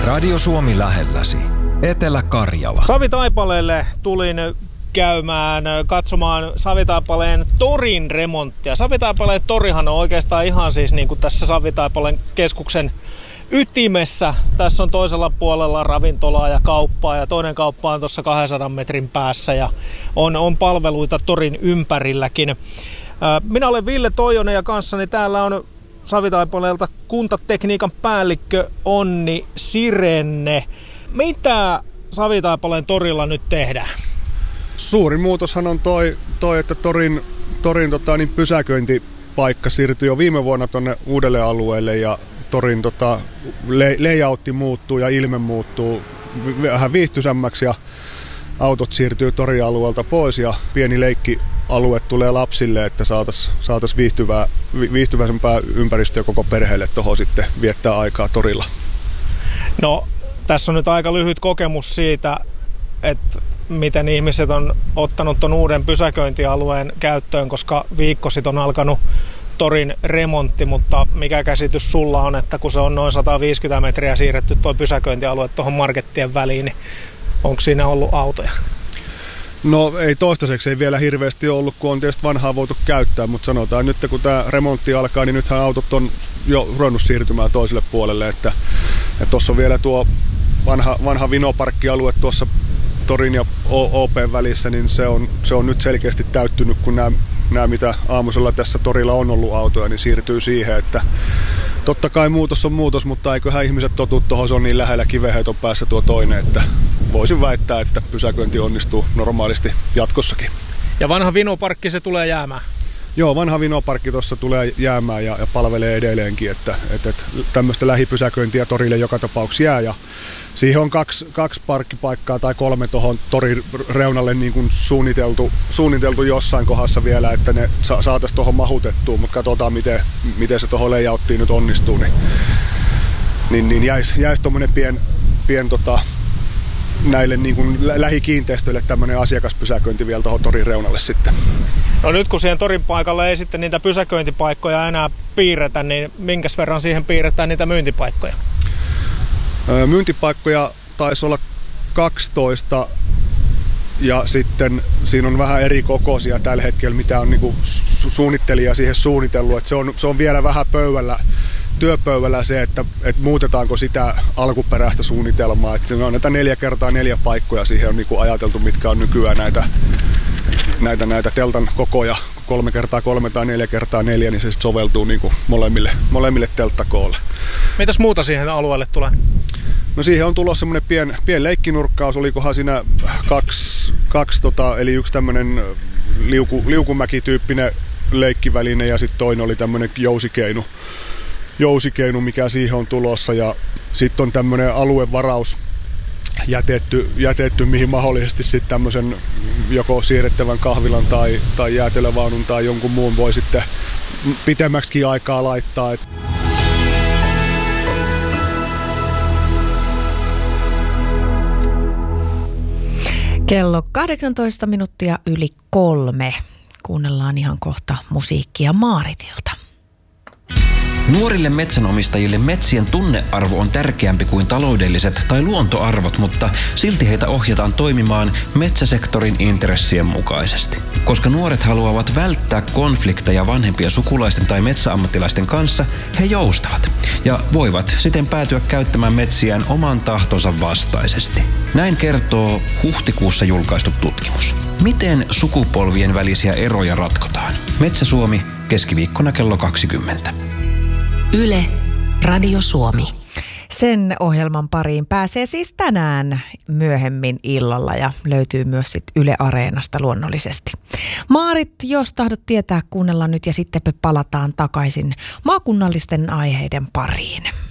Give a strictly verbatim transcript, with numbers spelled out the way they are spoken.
Radio Suomi lähelläsi. Etelä-Karjala. Savitaipaleelle tulin käymään katsomaan Savitaipaleen torin remonttia. Savitaipaleen torihan on oikeastaan ihan siis niin kuin tässä Savitaipaleen keskuksen ytimessä. Tässä on toisella puolella ravintolaa ja kauppaa ja toinen kauppa on tuossa kahdensadan metrin päässä ja on, on palveluita torin ympärilläkin. Minä olen Ville Toijonen ja kanssani täällä on Savitaipaleelta kuntatekniikan päällikkö Onni Sirenne. Mitä Savitaipaleen torilla nyt tehdään? Suurin muutoshan on toi, toi että torin, torin tota, niin pysäköintipaikka siirtyi jo viime vuonna tuonne uudelle alueelle ja torin tota, le, layoutti muuttuu ja ilme muuttuu vähän viihtyisämmäksi ja autot siirtyy torialueelta pois ja pieni leikkialue tulee lapsille, että saataisiin saatais viihtyvää, viihtyväisempää ympäristöä koko perheelle tuohon sitten viettää aikaa torilla. No, tässä on nyt aika lyhyt kokemus siitä, että miten ihmiset on ottanut ton uuden pysäköintialueen käyttöön, koska viikko sitten on alkanut torin remontti, mutta mikä käsitys sulla on, että kun se on noin sata viisikymmentä metriä siirretty tuo pysäköintialue tuohon markettien väliin, niin onko siinä ollut autoja? No ei toistaiseksi ei vielä hirveästi ollut, kun on tietysti vanhaa voitu käyttää, mutta sanotaan nyt kun tämä remontti alkaa, niin nythän autot on jo ruvennut siirtymään toiselle puolelle, että tuossa on vielä tuo vanha, vanha vinoparkkialue tuossa torin ja O P:n välissä, niin se on, se on nyt selkeästi täyttynyt, kun nämä, nämä mitä aamusella tässä torilla on ollut autoja, niin siirtyy siihen, että totta kai muutos on muutos, mutta eiköhän ihmiset totu tuohon, se on niin lähellä kivenheiton päässä tuo toinen, että voisin väittää, että pysäköinti onnistuu normaalisti jatkossakin. Ja vanha vinoparkki se tulee jäämään? Joo, vanha vinoparkki tuossa tulee jäämään ja, ja palvelee edelleenkin, että, että, että tämmöistä lähipysäköintiä torille joka tapauksessa jää. Ja siihen on kaksi, kaksi parkkipaikkaa tai kolme tuohon torin reunalle niin kuin suunniteltu, suunniteltu jossain kohdassa vielä, että ne sa- saataisiin tuohon mahutettua, mutta katsotaan miten, miten se tuohon layouttiin nyt onnistuu. Niin, niin, niin jäisi jäis tuommoinen pien, pien tota, näille niin kuin lähikiinteistöille tämmöinen asiakaspysäköinti vielä tuohon torin reunalle sitten. No nyt kun siihen torin paikalle ei sitten niitä pysäköintipaikkoja enää piirretä, niin minkäs verran siihen piirretään niitä myyntipaikkoja? Öö, myyntipaikkoja taisi olla kaksitoista ja sitten siinä on vähän eri kokoisia tällä hetkellä, mitä on niin kuin su- suunnittelija siihen suunnitellut. Että se, on, se on vielä vähän pöydällä. Työpöydällä se, että, että muutetaanko sitä alkuperäistä suunnitelmaa. Että siinä on näitä neljä kertaa neljä paikkoja siihen on niin kuin ajateltu, mitkä on nykyään näitä, näitä, näitä teltan kokoja. Kolme kertaa kolme tai neljä kertaa neljä, niin se sitten soveltuu niin kuin molemmille, molemmille telttakoolle. Mitäs muuta siihen alueelle tulee? No siihen on tulossa semmoinen pien, pien leikkinurkkaus, olikohan siinä kaksi, kaksi tota, eli yksi tämmöinen liuku, liukumäki-tyyppinen leikkiväline ja sitten toinen oli tämmöinen jousikeinu. jousikeinu, mikä siihen on tulossa ja sitten on tämmöinen aluevaraus jätetty, jätetty mihin mahdollisesti sitten tämmöisen joko siirrettävän kahvilan tai, tai jäätelövaunun tai jonkun muun voi sitten pitemmäksikin aikaa laittaa. Kello kahdeksantoista minuuttia yli kolme. Kuunnellaan ihan kohta musiikkia Maaritilta. Nuorille metsänomistajille metsien tunnearvo on tärkeämpi kuin taloudelliset tai luontoarvot, mutta silti heitä ohjataan toimimaan metsäsektorin intressien mukaisesti. Koska nuoret haluavat välttää konflikteja vanhempien sukulaisten tai metsäammattilaisten kanssa, he joustavat ja voivat siten päätyä käyttämään metsiään oman tahtonsa vastaisesti. Näin kertoo huhtikuussa julkaistu tutkimus. Miten sukupolvien välisiä eroja ratkotaan? Metsä Suomi keskiviikkona kello kaksikymmentä. Yle, Radio Suomi. Sen ohjelman pariin pääsee siis tänään myöhemmin illalla ja löytyy myös sit Yle Areenasta luonnollisesti. Maarit, jos tahdot tietää, kuunnellaan nyt ja sitten palataan takaisin maakunnallisten aiheiden pariin.